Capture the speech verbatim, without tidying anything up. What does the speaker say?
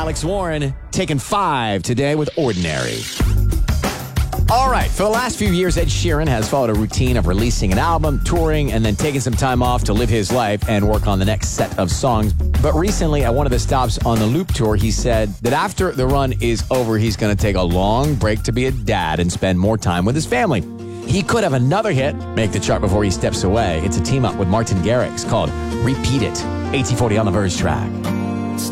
Alex Warren taking five today with Ordinary. All right, for the last few years, Ed Sheeran has followed a routine of releasing an album, touring, and then taking some time off to live his life and work on the next set of songs. But recently, at one of the stops on the Loop Tour, he said that after the run is over, he's going to take a long break to be a dad and spend more time with his family. He could have another hit make the chart before he steps away. It's a team-up with Martin Garrix called Repeat It. A T forty on the Verge track.